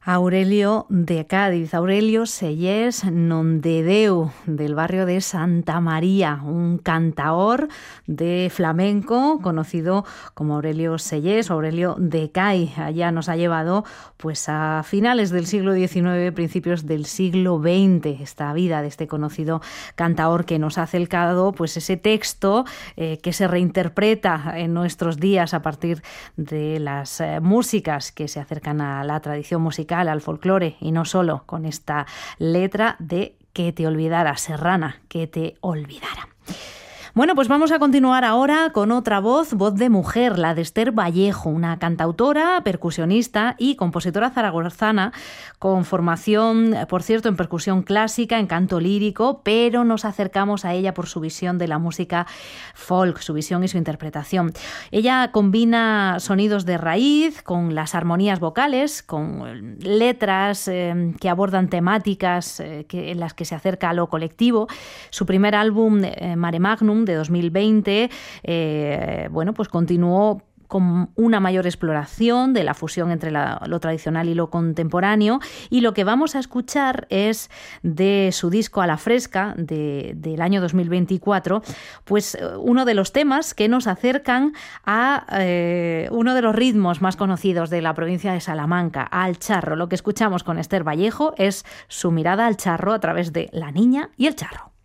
Aurelio de Cádiz, Aurelio Sellés Nondedeu, del barrio de Santa María, un cantaor de flamenco conocido como Aurelio Sellés o Aurelio de Cádiz. Allá nos ha llevado pues a finales del siglo XIX, principios del siglo XX, esta vida de este conocido cantaor que nos ha acercado pues ese texto que se reinterpreta en nuestros días a partir de las músicas que se acercan a la tradición musical, al folclore, y no solo, con esta letra de Que te olvidara, Serrana, que te olvidara. Bueno, pues vamos a continuar ahora con otra voz de mujer, la de Esther Vallejo, una cantautora, percusionista y compositora zaragozana con formación, por cierto, en percusión clásica, en canto lírico, pero nos acercamos a ella por su visión de la música folk, su visión y su interpretación. Ella combina sonidos de raíz con las armonías vocales, con letras que abordan temáticas en las que se acerca a lo colectivo. Su primer álbum, Mare Magnum, de 2020, pues continuó con una mayor exploración de la fusión entre lo tradicional y lo contemporáneo, y lo que vamos a escuchar es de su disco A la Fresca del año 2024, pues uno de los temas que nos acercan a uno de los ritmos más conocidos de la provincia de Salamanca, al charro. Lo que escuchamos con Esther Vallejo es su mirada al charro a través de La Niña y el Charro.